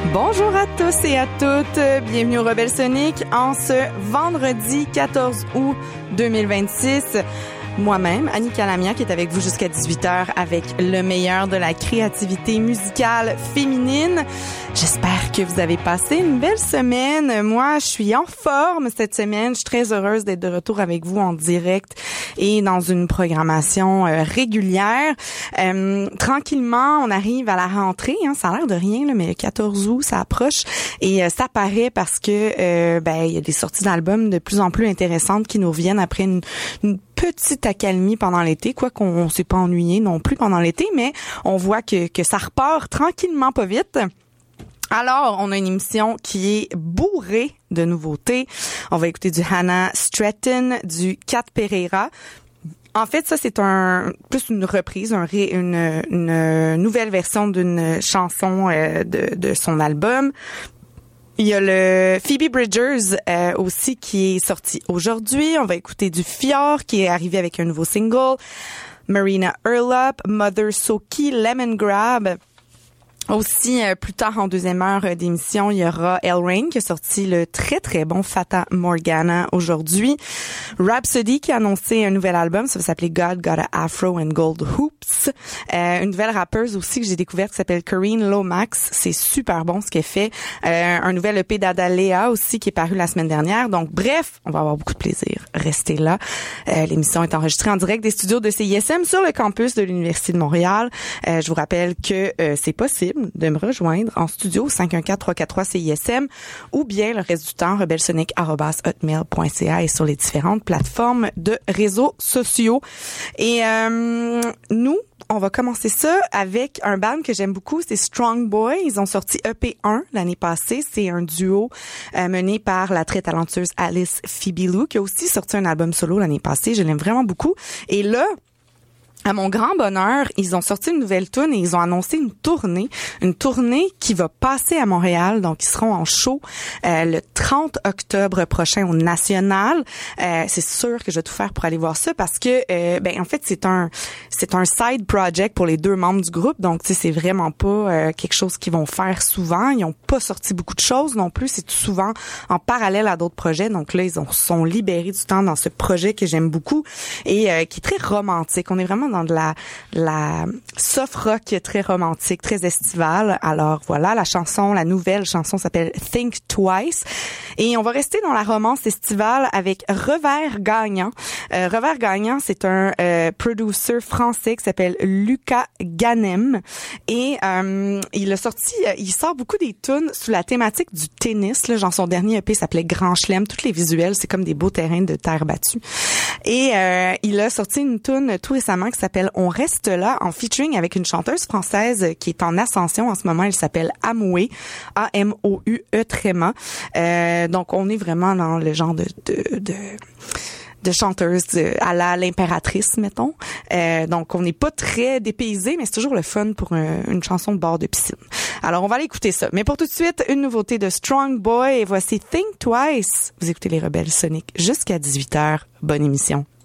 Bonjour à tous et à toutes, bienvenue au Rebelle Sonic en ce vendredi 14 août 2026. Moi-même, Annie Calamia, qui est avec vous jusqu'à 18h avec le meilleur de la créativité musicale féminine. J'espère que vous avez passé une belle semaine. Moi, je suis en forme cette semaine. Je suis très heureuse d'être de retour avec vous en direct et dans une programmation régulière. Tranquillement, on arrive à la rentrée. Ça a l'air de rien, là, mais le 14 août, ça approche. Et ça paraît parce que il y a des sorties d'albums de plus en plus intéressantes qui nous reviennent après une petite accalmie pendant l'été, quoi qu'on s'est pas ennuyé non plus pendant l'été, mais on voit que ça repart tranquillement pas vite. Alors, on a une émission qui est bourrée de nouveautés. On va écouter du Hannah Stratton, du Cat Pereira. En fait, ça, c'est plus une reprise, une nouvelle version d'une chanson de son album. Il y a le Phoebe Bridgers aussi qui est sorti aujourd'hui. On va écouter du Fjord qui est arrivé avec un nouveau single. Marina Urlaub, Mother Soki, Lemon Grab. Aussi, plus tard en deuxième heure d'émission, il y aura Elle Rain qui a sorti le très très bon Fata Morgana aujourd'hui. Rhapsody qui a annoncé un nouvel album, ça va s'appeler God Got a Afro and Gold Hoops. Une nouvelle rappeuse aussi que j'ai découverte qui s'appelle Corinne Lomax, c'est super bon ce qu'elle fait. Un nouvel EP d'Adalea aussi qui est paru la semaine dernière. Donc bref, on va avoir beaucoup de plaisir. Restez là. L'émission est enregistrée en direct des studios de CISM sur le campus de l'Université de Montréal. Je vous rappelle que c'est possible de me rejoindre en studio 514-343-CISM ou bien le reste du temps rebelsonic@hotmail.ca et sur les différentes plateformes de réseaux sociaux. Et nous, on va commencer ça avec un band que j'aime beaucoup, c'est Strong Boy. Ils ont sorti EP1 l'année passée. C'est un duo mené par la très talentueuse Alice Fibilou qui a aussi sorti un album solo l'année passée. Je l'aime vraiment beaucoup. Et là, à mon grand bonheur, ils ont sorti une nouvelle tune et ils ont annoncé une tournée qui va passer à Montréal. Donc, ils seront en show le 30 octobre prochain au National. C'est sûr que je vais tout faire pour aller voir ça parce que, en fait, c'est un side project pour les deux membres du groupe. Donc, tu sais, c'est vraiment pas quelque chose qu'ils vont faire souvent. Ils ont pas sorti beaucoup de choses non plus. C'est tout souvent en parallèle à d'autres projets. Donc là, ils sont libérés du temps dans ce projet que j'aime beaucoup et qui est très romantique. On est vraiment dans de la soft rock très romantique, très estivale. Alors voilà, la nouvelle chanson s'appelle Think Twice. Et on va rester dans la romance estivale avec Revers Gagnant. Revers Gagnant, c'est un producer français qui s'appelle Lucas Ganem. Et il sort beaucoup des tunes sous la thématique du tennis. Là, genre son dernier EP s'appelait Grand Chelem. Tous les visuels, c'est comme des beaux terrains de terre battue. Et il a sorti une tune tout récemment qui s'appelle On reste là en featuring avec une chanteuse française qui est en ascension en ce moment. Elle s'appelle Amoué, A-M-O-U-E-Tréma. Donc on est vraiment dans le genre de chanteuse à l'impératrice, mettons. Donc on n'est pas très dépaysé, mais c'est toujours le fun pour une chanson de bord de piscine. Alors on va aller écouter ça. Mais pour tout de suite, une nouveauté de Strong Boy et voici Think Twice. Vous écoutez les Rebelles Sonic jusqu'à 18h. Bonne émission.